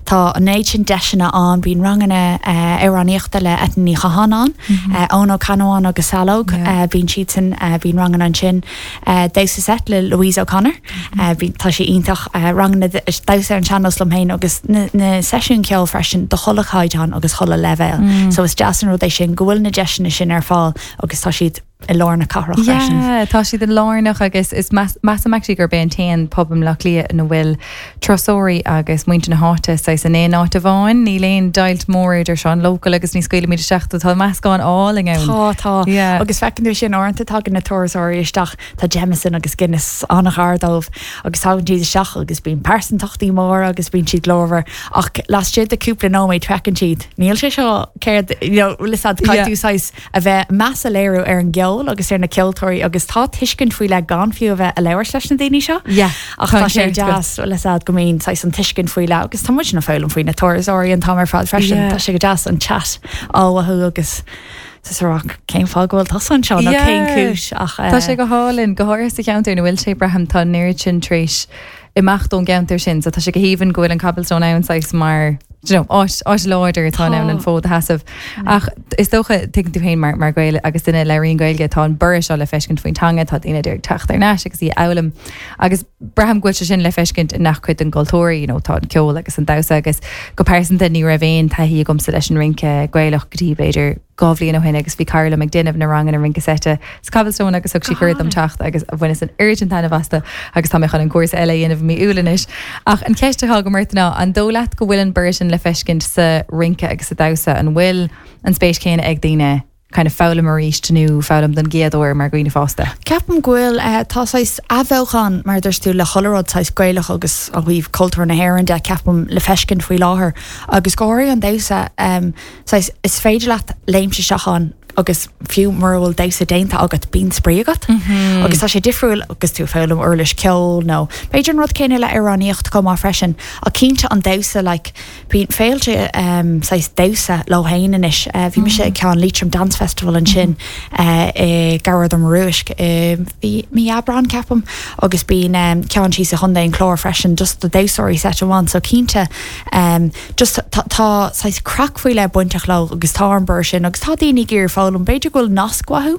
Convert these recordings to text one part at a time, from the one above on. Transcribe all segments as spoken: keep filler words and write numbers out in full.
tá an éid sin deisina an bín rangana éráníochta le etní chahanán ón ó canán agus salóg bín siad sin bín rangan an sin désa set le Louise O'Connor bín tá sé ítach rangna dása an channels lom héin agus na session ceol freisin do cholacháidán agus chola level so is jasan ru é sin gohfuil na deisina sin ar fáil agus tá siad I lárna carach freisin. Yeah, tá siad an lárnach agus is masamachtaí gur ben tain pobam le lia na bhfuil trosóirí agus muinte na háta sa san éon áta bháin, ní léon dailt mór idir seán local agus ní scoile míad seachta tá meascáin áling ann. Tá tá. Agus fecinú sin áanta tá na torasóirí isteach tá Jameson agus Guinness annach ardómh agus táhaintí seach agus bíon persantaachtaí mór agus bíon siad glóver ach las siad a cúpla nóméid trecin siad. Níl sé seo céir lisad caiúsáis a bheith measa léirú ar an geol agus ar na ceoltóirí agus tá tuiscin faoi le gan fiú a bheith a leabhar leis na daoine seo. Ach tá sé jazz lisad go mín sais an tuiscin faoi le agus tá muid na fáilm faoin na torasóirí an tá mar fád freisin tá sé go jazz an chat áhathú agus Sarach céim fágóil tá san seo na céim cúis ach Tá sé go hálinn go háir sa ceantar na bhfuil sé braham tá neir sin tríis imachtún geantar sin so tá sé go híhann gohfuil an Cobblestone ann sais mar you know, áis láidir tá ann an fód a hasamh ach is dócha tugann tú féin mar mar gaile agus duine leiríon gailge tá an bur seo le feiscint faoin tanga tá duine idir techt ar neis agus í elam agus braham gúilte sin le feiscint nach chuid an gultóirí you know, tá an ceol agus an dasa agus go persanta ní ra bhéin tá hí gomsa leis an rince gaiilech gotí beidir gábhlíon ó hin agus bhí Carla McDinmh na rangan a rincasete s Cobblestone agus ag si chuir am techt agus bhaine an urgent tainna bhasta agus tá mechan an cuas eile dhéanamh mí úlanis ach an ceiste go martna an dólaat go bhfuil an bursin le feiscint sa rince agus sa dasa an bhfuil an spéis céine ag daine kind of fálam mar ríist nu fálam den géadúir mar gooine fásta. Ceapam gúil tá sais ahhelchan mar idir stú le cholarad sais gcuilech agus a bhíh cultúr na hhéann de ceapam le feiscin faoi láthair agus gáirí an dasa sais is féidir leat léimse seachán agus fiú marhfuil dasa dénta agat bín spríagat agus tá sé difriúil agus tú fálam urlis ceol nó beidir rud céine le iráníocht com á freisin a cínte an dasa le bín féilte sais dasa lohéanais bhí me sé cean Leitrim Dance Festival an sin i garad am ruúisk bhí mí abran ceapam agus bín cean sí a chunda an chlór freisin just the dasaí set amháin so cínte just tá sais crack faoi le buinteach le agus tá an bur sin agus tá daoine gur fá an beidir goil nascuathú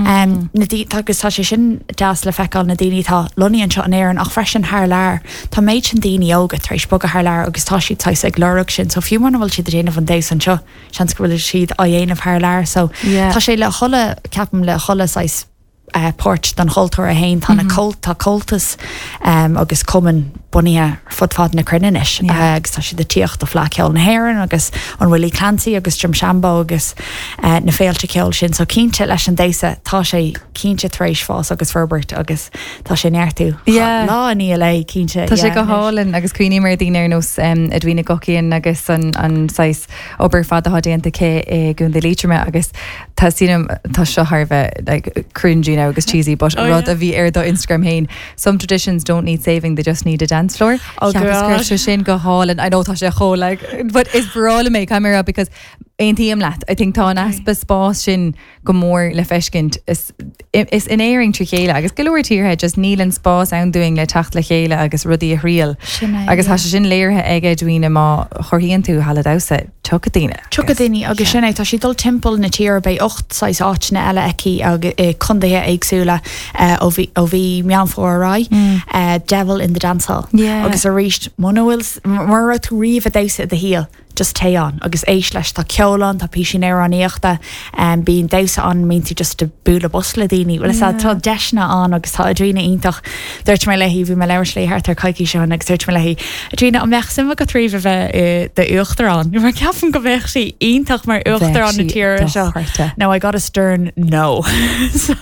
agus tá sé sin deas le feáil na daoine tá loníonn seo an éan ach freisin thar leir Tá méid sin daoine ógad éis bog a thar leir agus tá siad táis ag leach sin so fiú marna bhfuil siad a déanamh an dééis an seo sean go bhfuil siad a dhéanamh thar leir so tá sé le chola ceapam le chola sais port den holtóir a hain tána colt tá coltas agus cuman buníthe fudfád na cruninis agus tá si de tíocht a flá ceol na hhéann agus an bhfuil Clancy agus Jim Shambo agus na féilte ceol sin so cínte leis an déise tá sé cínte trééis fás agus Ferbert agus tá sé neirtú lá ní le cínte Tá sé go hálann agus cuioine mar dtíine ar nós a dhuioine gocíonn agus an sais obair fad a déanta cé i gún de lítrime agus tá sínam tá seo thbheith cringy now agus cheesy but oh, rud yeah. a bhí ar do Instagram hain some traditions don't need saving they just need a dance floor oh god sin go hálann I know tá sé cho like but it's brála mé camera because Aontaíam leat I think tá an aspa spás sin go mór le feiscint is is in éing trí chéile agus goúir tíorthe just níl an spás an doing le tacht le chéile agus rudí a rial agus tá sin léirthe aige dúine má chorhíonn tú hala dasa tucadaine tucadaine agus sinna tá si dul timppel na tíar bei ocht sais áitna eile eici agus chundathe agsúla ó bhí meanmhórrá Devil in the Dance Hall agus a ríist mhfuil mar tú riomh a dasa a híal just teán agus éis leis tá ceolán tá pí sin éráníochta um, bíon dasa an mínti just de búla bosla daoine well yeah. tá deisna an agus tá a drína ítach dúirt mé lehí bhí me leir slé hart ar caiici seán agus dúirt me lehí a drína an meach sim go tríomh bheith de uachtarrán nu mar ceafan go bheith sí ítach mar uachtarrán na tíir seo no I got a stern no so,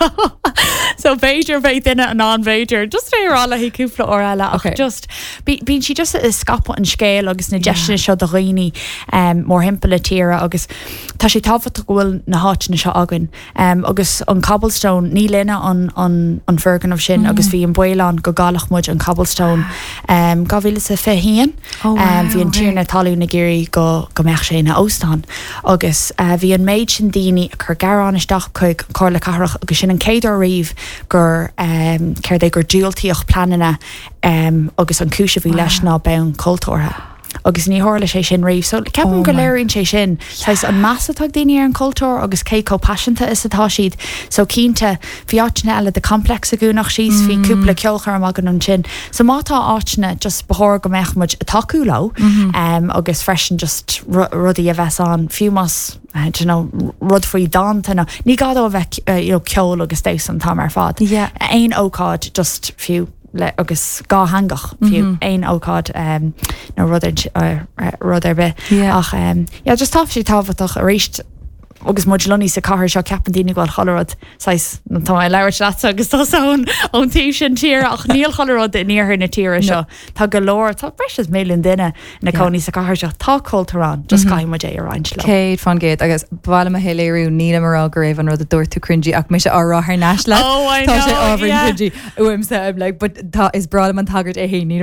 so Beiidir bheith duine an an Beiidir just férála hí cúpla ó eile ach just bín si just is scapa an scéil agus na deisna seo do roioine Um, mór himpeile tíra agus tá sé táfata gohfuil na háitina seo agan um, agus an Cobblestone ní linne an, an, an fergan of sin mm. agus bhí an buán go galach muid an Cobblestone um, gohíle sa féhían oh, wow, um, bhí an okay. tíirna talú na géirí go, go meach sé na Óstán agus uh, bhí an méid sin daoine chur garránisteach chuig cóla carach agus sin an céadú riomh gur um, céir é gur dúiltíoch planana um, agus an cúise bhí leis ná ben cultúrtha agus ní hála sé sin riomh, so ceapan go léironn sé sin Tá an massatá daine ar an cultúr agus cé có passionanta is atá siad, so cínte bhí áitna eile de complex a gúnach síos hí cúpla ceolchar magan an sin. So mátá áitna just bethir go meachmuid atáú lo um, agus freisin just rudí a bheits an fiúmas uh, you know, rud faoi dáanta no. Ní gá ó bheith uh, you know, ceol agus dé an tam ar fad. Yeah. Ein ócáid just fiú le agus gá hangach fiú ein ócáid um, no rud uh, uh, rud ar be. Yeah. Ach um, yeah, just táf sí táfatach a réist agus modulní sa car seo ceapan daoine gáil cholarad sais na tá leir le agus tá ón ón tíh sin tír ach níl cholarad in níorthir na tíre seo Tá go leir tá breis mélinn duine na coní sa car seo tá cultarrán just caiim é ar reinint le. Céad fan géad agus bhla a héléirú ní marrá go raibh an rud a dúir tú cringy ach mis áráthir neis le tá sé ábhar cringy uim sa like but tá is brala an tagart é hé ní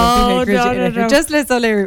marrá just le léirú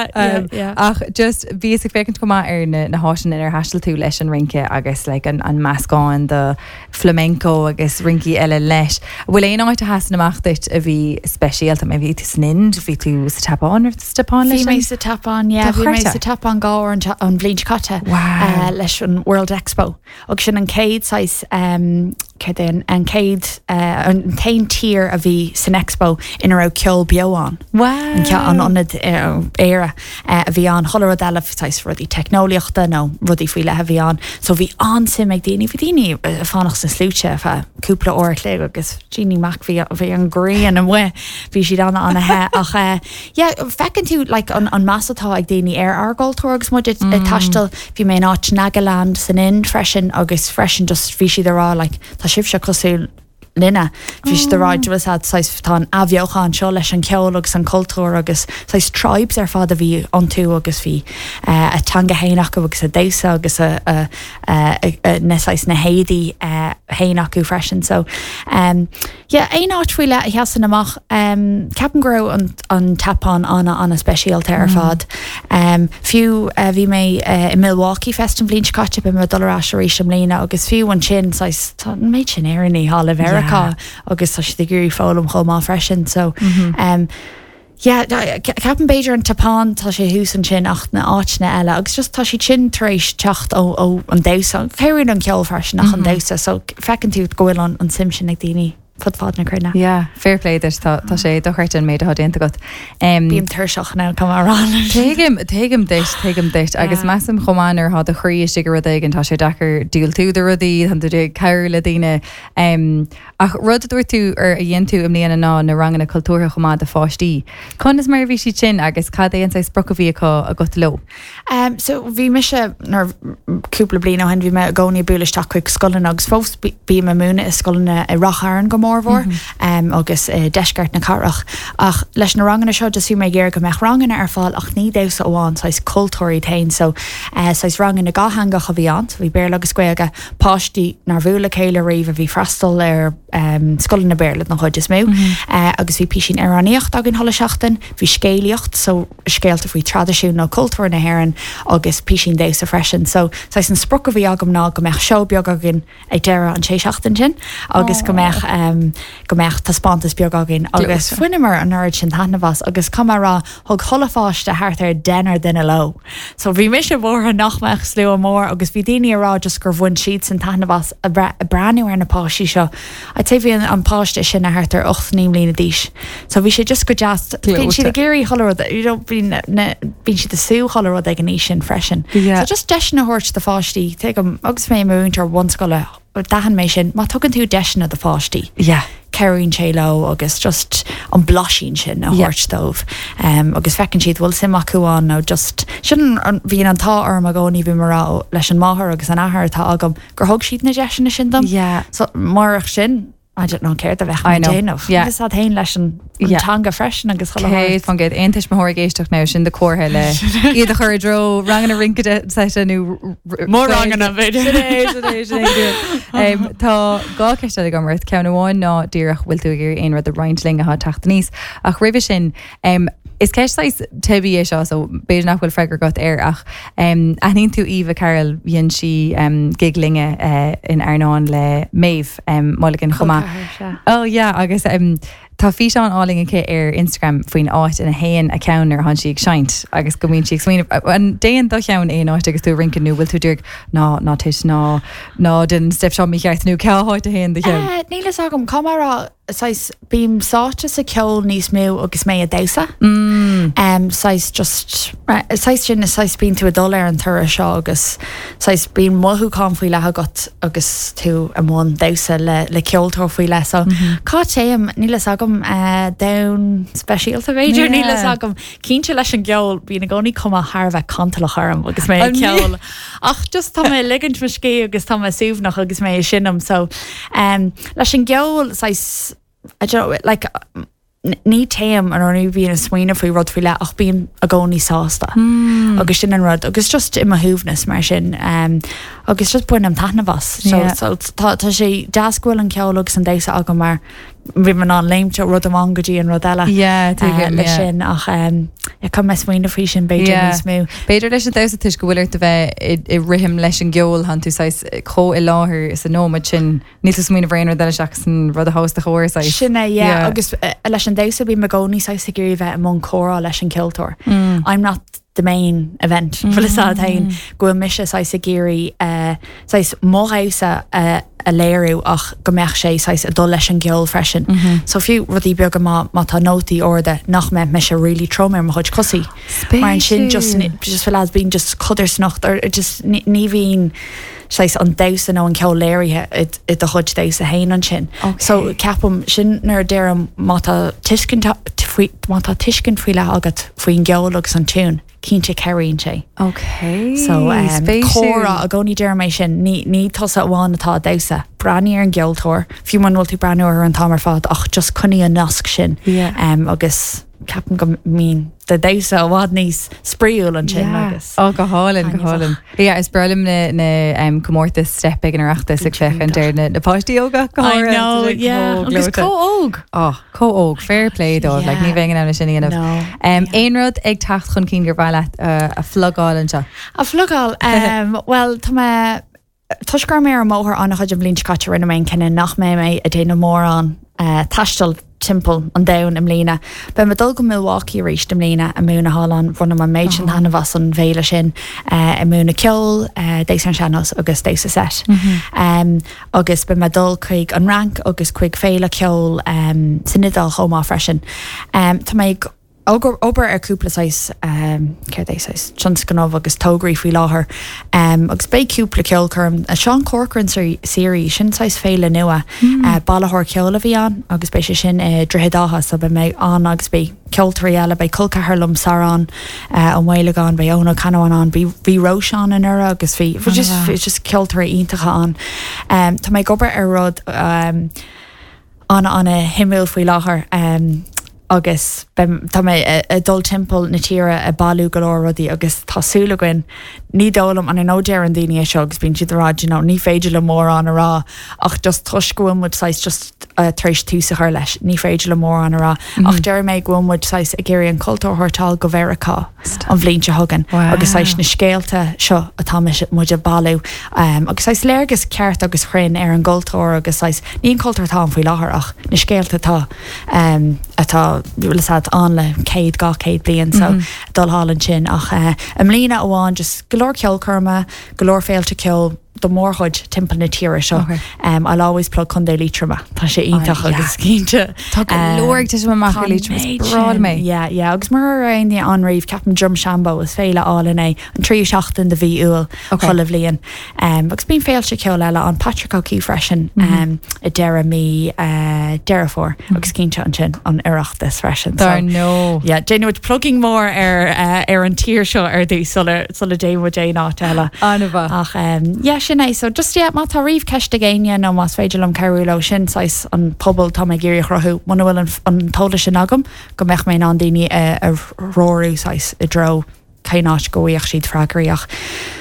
ach just bhí sa fécinn go ar na hásin ar heistal tú leis an rinke agus like an, an mascáin de flamenco agus rinky eile leis. Bhfuil éon áit a hasan amach dit a bhí speisialta mé bhí tú snind, bhí tú sa tapán ar tapán leis? Bhí mé sa tapán, yeah, bhí mé sa tapán gáir an, an bblint caite wow. uh, leis an World Expo. Agus sin an céad sais um, céad an céad uh, an tain tír a bhí san Expo in a ra ceol beoán. Wow. An ce an anad uh, éire uh, a bhí an cholarad eile sais rudí technoliaachta nó rudí faoi le a bhí an. So bhí ansim ag daoine bhí daoine uh, fánach sa slúte fa cúpla óir lé agus Jeannie Mac bhí bhí an gréan an bhfuil bhí siad anna anna he ach uh, yeah, fecinn tú like, an, an massatá ag daoine ar argáiltúir agus muid mm. uh, taistal bhí mé áit Nagaland san in freisin agus freisin just bhí siad ará like, tá sibh se cosú linne bhí de ráid was had sais tá ahheochan seo leis an ceol agus an cultúr agus sais tribes ar fád a bhí an tú agus bhí uh, a tanga héanaach agus a désa agus a, a, a, a, a nesais na héadí uh, héanaach acu freisin so um, yeah, ein áit fuile a heasan amach um, ceapan gro an, an tapán anna anna speisialta ar fád um, fiú uh, bhí mé uh, i Milwaukee fest an blint caite be me dollarrás a rééis am léine agus fiú an sin sais tá méid sin éannaí hála bhéra Yeah. agus tá si gurí fálam chomá freisin so mm-hmm. um, yeah, ceapan beidir an tapán tá sé hús an sin ach na áitna eile agus just tá si sin taréis techt ó, ó an dása céirn an ceol freisin nach mm-hmm. an dása so fecinn tú gohfuil an, an simsin ag daoine fud fád na crunne. Yeah, fair play tá tá sé do chuirt an méid a déanta got. Bíam thuirseach ná cum rán. Téigim téigim déis téigim déis agus meam chománar há a choirí si go rudaig an tá sé dechar dúil tú de rudaí an dú ceir le daine ach rud dúir tú ar a dhéon tú am líana ná na rangan na cultúra chomá a fáistí. Con is mar bhí si sin agus cad éon sa spprocha bhí a go lo. Um, so bhí me se nar cúpla blin hen bhí me a gcóí buúlaiste chuig scolan agus fós bí me múna is scolanna i racharn go mórmhór mm-hmm. um, agus uh, deisgart na carach ach leis na ranganna seo just mé ggéir go meach ranganna ar fáil ach ní désa óháin sais cultúirí tain so uh, sais rangan na gáhangach a bhí an bhí béir agus scuige páistí nar bhúla céile riomh a bhí freistal ar um, scolan na béirla na chuid is mú mm-hmm. uh, agus bhí písin araníocht agin thola seachtain bhí scéalaocht so scéalta faoi tradiisiún nó cultúr na hhéann agus písin déis a freisin so sais an spprocha bhí agam ná go meach seo beag agin ag deire an sé seachtain sin agus go meach um, go meach tá spántas beag agin agus fuinimar an nerd sin tanhas agus camerará thug cholafáiste thart ar denar duine lo so bhí mis bhórtha nachmeach slú mór agus bhí daine ará just gur bhain siad san tanhas a breanú ar na páistí seo a ta bhíon an páiste sin a thart ar ocht níom lína díis so bhí sé just go just bhín siad a géirí cholarad bhín si de sú cholarad ag an níos sin freisin so just deis na hort de fáistí te agus mé múnt ar bhanscoile dahan mé sin má tugann tú deisna de fáistí Ceirn sé le agus just an blasín sin a thuirtómh um, agus fecinn siad bhfuil sim acuáin nó just sin bhíon an tá arm a gcóí bhí marrá leis an máthair agus an ahar tá agam gur thug siad na deisina sin dom so marach sin I don't know céir a bheith déanamh agus a hain leis an tanga freisin agus choid fan géad aontais mthir géisteach ná sin de cuathe le iad a chur dro rangan a rincade nu mór rangan a bhéidir tá gá ceiste a gomart ceann bháin ná díreach bhfuil tú gur aon rud a reinintling a tata níos ach ribh sin is ceistáis tebí é seo so béidir nach bhfuil freigur got ar ach aíonn tú Eva Carroll bhíonn si giglinge in Arnáin le méh málagan chomá ó ja agus Tá fi an áling ché ar Instagram faoin áit ina héan a ceannar han siag seint agus gomín si an déan do cheann é áit agus tú rincanú bhfuil tú dúr ná ná tuis ná ná den step seo mí cheartnú ceáid a héan de chean. Nílas agam camera sais bím sáte sa ceol níos mú agus mé a dasa. Mm. Um, sais just sais sin is sais bín tú a dul ar an tura seo agus sais bín mothú cá faoi lethe got agus tú am món dasa le le ceoltóir faoi le so cá téim nílas agam uh, down speisialta féidir nílas agam cínte leis an geol bína gcóí cum a Harbheith canta le charm agus mé ceol ach just tá mé ligint me cé agus tá súbnach agus mé sinnam so um, leis an geol sais I don't know, like ní téim an orú bhíon a smaoine faoi rud faoi le ach bíon a gcóí sásta mm. agus sin an rud agus just im a thuúbnas mar sin um, agus just buin am tana bhas so, yeah. so tá sé deascúil an ceol agus an déasa agam mar bhí man an léimte rud am angadí an rud eile yeah, uh, le sin ach um, chu me smaoine faoi sin beidir níos mú. Beidir leis an déasa tuis go bhfuil a bheith i rihim leis an geol han tú có i láthair is an nóid sin ní smaoine bhréanú de seach san rud a hásta chóir sinna agus leis an déasa bhí me gcóí sa gurí bheith am món chorá leis an ceoltóir. Mm. I'm not the main event mm. Fulasá tain go mise sa sa géirí uh, sais móhausa uh, a léirú ach go meach sé sais a dul leis an geol freisin. Mm-hmm. So fiú rudí beag má má tá nótaí orda nach me me se really tromir mo chuid cosí. Mar an sin just just fel as bín just chuidir snocht or just ní bhín sais an dausan ó an ceol léirithe i do chuid déis a héin an sin. Okay. So ceapam sin nar déirem má tá tuiscin má tá tuiscin faoi le agat faoin geol agus an tún. Cínte ceíonn sé. Okay. So um, chóra a gcóí deirméis sin ní ní tosa bháin atá dasa. Braníar an geoltóir, fiú man bhfuil tú braúir an tamar fad ach just chuní an nasc sin. Yeah. Um, agus ceapan go mín de dasa a bhád níos spríúil an sin agus. Ó go hálan go hálan. Yeah, is brelim na na um, comórtas step ag an reachtas ag fech an deir na na páistí óga go I know, yeah. Agus có-óg. Oh, có-óg, fair play dó, like ní bheith an anna sin inanamh. No. Um, Ein rud ag tacht chun cín gur bhaile uh, a flugáil an seo. A flugáil, um, well, tá me tuisgur mé ar móthir annach chuid an blin caite rinne mé cinenne nach mé mé a déanana mór an uh, taistal timppel an dain im lína. Be me dul go Milwaukee ríist im lína a múna hálan runna man méid sin hanna bhas an bhéile sin uh, i múna ceol uh, dééis an seanos agus dééis a set. Mm-hmm. Um, agus be me dul chuig an rank agus chuig féile ceol um, sinidal chomá freisin. Um, tá méid Ober ober ar cúpla sais um, ceir é sais Johnscanmh agus tógraí faoi láthair um, agus bé cúpla ceolcurm a Sean Corcoran séí sin sais féile nua mm. uh, bailthir ceola bhí an agus bé sé sin uh, drehedáha so be mé an agus bé ceoltarí eile bé colcathlumm sarán uh, an bhhéileán bé óna canán an bhí Roseán in ura agus bhí oh, just, wow. just ceoltarí iontacha an um, Tá méid gobar ar rud um, an anna himúil faoi láthair um, agus tá mé a dul timppel na tíre a bailú golóir rudí agus tásúlain ní dólam an nó déir an daine seo agus bín siad ráid ní féidir le mór an ará ach just tuiscuimmuid sais just trééis túsa chu leis ní féidir le mór an ará ach deir méid gcuimmuid sais a géirí an cultúrthirtáil go bhharachá an bblionse thugan agus sais na scéalta seo atá muid a bailú agus sais léirgus ceart agus chrinn ar an gultóir agus sais ní cultúirtá faoi láthair ach na scéalta tá atá bhfuil sad an le céad gá céad blion so mm-hmm. dul hálan sin ach uh, am lína amháin just golóir ceolcurma golóir féilte ceol do mórchuid timppla na tíire seo okay. um, I'll always plug chun dé lítrama tá sé ítach agus cínte Tá luir te mar lítrama mé agus mar aon an riomh ceapan drum seambó is féile álan é an trí seachtain de bhí úil cholah líon agus bíon féilte ceol eile an Patrick O'Keefe freisin um, a deire mí uh, deirefór agus cínte an sin an iireachtas freisin Dar nó déanúid plugging mór ar uh, ar an tír seo ar dí sulla déanú dé ná eile anmh ach um, sin é so just yeah, má tá riomh ceiste géine nó más féidir am ceirú sin sais an pobl tá géirí rothú muna bhfuil an tóla sin agam go meich mé an daoine a róú sais i dro caiináit goíoch siad freigraíach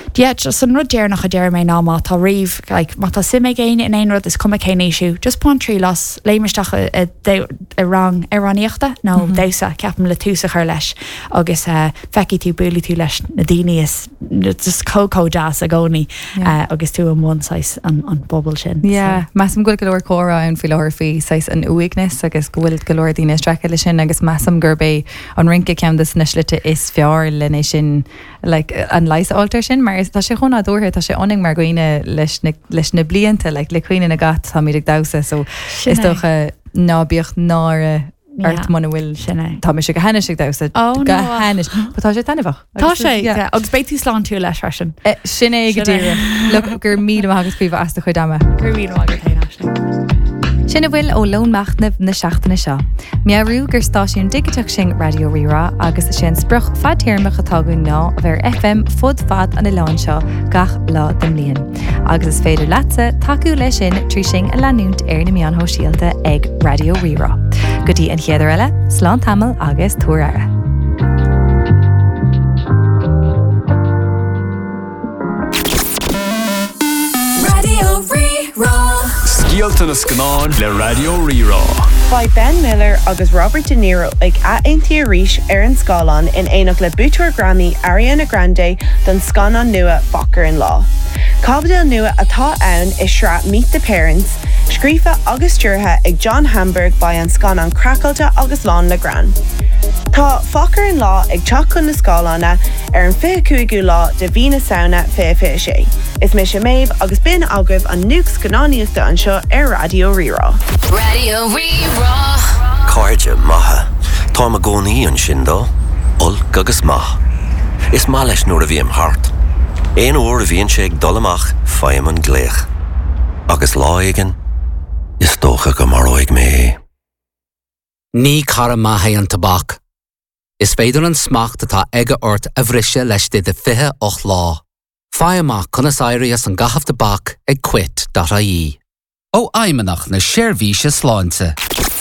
Yeah, just an rud déarnach a déir mé ná má tá riomh like, má tá sim géine in ein rud is cum cé éisiú. Just pon trí las léimeisteach i rang araníochta nó désa ceapam le túsa chuir leis agus uh, feici tú buúla tú leis na daine is just cócó jazz a gcónaí yeah. uh, agus tú an mhaáis an, an bobbal sin. Yeah, so. Massam goil goir córa an fi leir fao sais an uignas agus gohfuil goir daine strecha le sin agus massam gurbé an rinca ceam das naslite is fear lena sin like, an leis altar sin, mar tá sé chun adúthe tá sé oning mar goine leis na, leis na blianta like, le cuioine na gat tá míad dasa so Sinné. Is docha nábíocht nára Art man bhfuil sinna tá sé go henne sig dasa go henne tá sé tanmhah Tá sé agus béit tú slán tú leis sin sinné go dtíire le gur mí agus cuomh as chu dama gur mí Sinna bhfuil ó lónmachnamh na seachtainna seo. Mearú gur stáisiún digiteach sin Radio Rira agus a sin spruch fadtíirmach atáún ná a bhar F M fud fad an i lán seo gach lá den mbliain. Agus is féidir leatsa taú lei sin trí sin a leanúnt ar na mian hóisialta ag Radio Rira. Go dtí an chéidir eile, slán tamil agus túra. Radio Rira. Scialta na scanán le Radio Rira. By Ben Miller agus Robert De Niro ag a Aintia Rish ar an Scálan in éanach le búteoir Grammy Ariana Grande don scanán nua Focker in Law. Cabhdal nua atá ann is sra Meet the Parents, scrífa agus dúrtha ag John Hamburg by an scanán Crackalta agus Lán le Gran. Tá Focker in Law ag teach chun na Scálanna ar an fiche cúigiú lá de bhína saona fé fé sé. Is me sé méib agus bin agah an nuc scanáníochta an seo ar Radio Rira. Radio Rira. Cáirde maithe. Tá a gcónaí an sin dó, ulc agus maith. Is má leis nuair a bhí am thart. Éon uair a bhíonn sé ag dul amach faim an gléach. Agus lá aigen, is tócha go mar óig mé. Ní cara maithe an tabhac. Is féidir an smacht atá aige ort a bhriise leis de de fiche och lá. Fáim amach conas éirí as an gahaf tabhac ag quit dot I E. Ó aimeanach na séirmhíse sláinte.